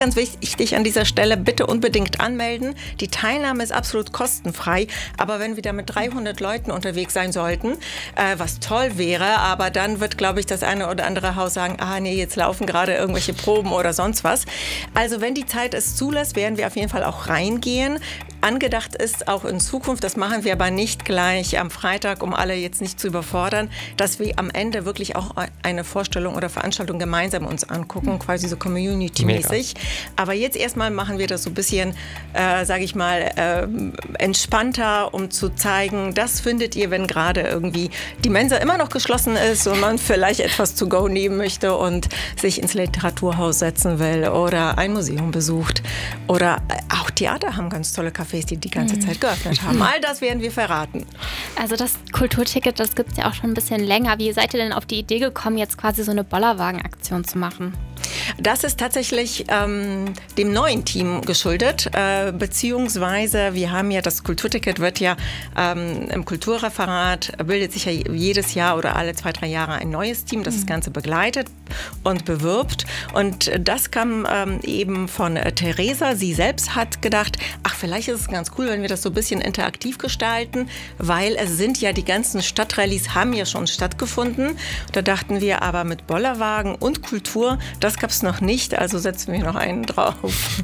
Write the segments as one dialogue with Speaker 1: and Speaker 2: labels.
Speaker 1: Ganz wichtig an dieser Stelle, bitte unbedingt anmelden. Die Teilnahme ist absolut kostenfrei, aber wenn wir da mit 300 Leuten unterwegs sein sollten, was toll wäre, aber dann wird, glaube ich, das eine oder andere Haus sagen, nee, jetzt laufen gerade irgendwelche Proben oder sonst was. Also wenn die Zeit es zulässt, werden wir auf jeden Fall auch reingehen. Angedacht ist auch in Zukunft, das machen wir aber nicht gleich am Freitag, um alle jetzt nicht zu überfordern, dass wir am Ende wirklich auch eine Vorstellung oder Veranstaltung gemeinsam uns angucken, quasi so community-mäßig. Aber jetzt erstmal machen wir das so ein bisschen, sage ich mal, entspannter, um zu zeigen, das findet ihr, wenn gerade irgendwie die Mensa immer noch geschlossen ist und man vielleicht etwas to go nehmen möchte und sich ins Literaturhaus setzen will oder ein Museum besucht. Oder auch Theater haben ganz tolle Cafés, die ganze Zeit geöffnet haben. All das werden wir verraten.
Speaker 2: Also das Kulturticket, das gibt es ja auch schon ein bisschen länger. Wie seid ihr denn auf die Idee gekommen, jetzt quasi so eine Bollerwagen-Aktion zu machen?
Speaker 1: Das ist tatsächlich dem neuen Team geschuldet, beziehungsweise wir haben ja, das Kulturticket wird ja im Kulturreferat, bildet sich ja jedes Jahr oder alle 2-3 Jahre ein neues Team, das das Ganze begleitet und bewirbt. Und das kam eben von Theresa. Sie selbst hat gedacht, vielleicht ist es ganz cool, wenn wir das so ein bisschen interaktiv gestalten, weil es sind ja die ganzen Stadtrallyes haben ja schon stattgefunden. Da dachten wir aber mit Bollerwagen und Kultur, das gab es noch nicht, also setzen wir noch einen drauf.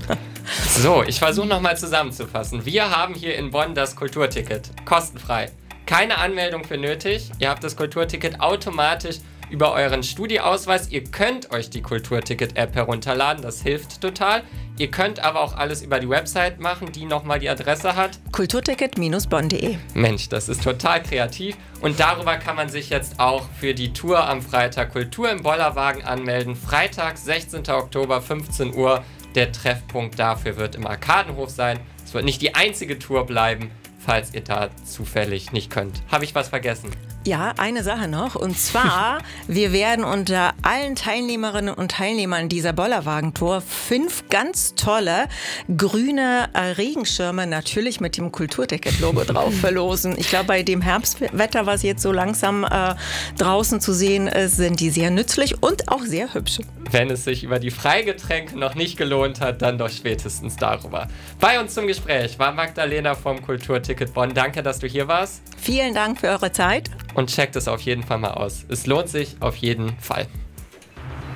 Speaker 3: So, ich versuche nochmal zusammenzufassen. Wir haben hier in Bonn das Kulturticket, kostenfrei. Keine Anmeldung für nötig. Ihr habt das Kulturticket automatisch über euren Studieausweis. Ihr könnt euch die Kulturticket-App herunterladen, das hilft total. Ihr könnt aber auch alles über die Website machen, die nochmal die Adresse hat.
Speaker 1: Kulturticket-bonn.de.
Speaker 3: Mensch, das ist total kreativ. Und darüber kann man sich jetzt auch für die Tour am Freitag Kultur im Bollerwagen anmelden. Freitag, 16. Oktober, 15 Uhr. Der Treffpunkt dafür wird im Arkadenhof sein. Es wird nicht die einzige Tour bleiben, falls ihr da zufällig nicht könnt. Habe ich was vergessen?
Speaker 1: Ja, eine Sache noch. Und zwar, wir werden unter allen Teilnehmerinnen und Teilnehmern dieser Bollerwagentour 5 ganz tolle grüne Regenschirme natürlich mit dem Kulturticket-Logo drauf verlosen. Ich glaube, bei dem Herbstwetter, was jetzt so langsam draußen zu sehen ist, sind die sehr nützlich und auch sehr hübsch.
Speaker 3: Wenn es sich über die Freigetränke noch nicht gelohnt hat, dann doch spätestens darüber. Bei uns zum Gespräch war Magdalena vom Kulturticket Bonn. Danke, dass du hier warst.
Speaker 1: Vielen Dank für eure Zeit.
Speaker 3: Und checkt es auf jeden Fall mal aus. Es lohnt sich auf jeden Fall.